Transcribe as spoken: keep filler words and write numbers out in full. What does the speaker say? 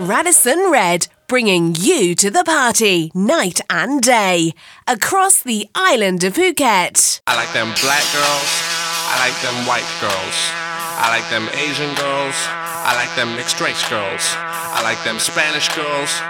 Radisson Red, bringing you to the party night and day across the island of Phuket. I like them black girls. I like them white girls. I like them Asian girls. I like them mixed race girls. I like them Spanish girls.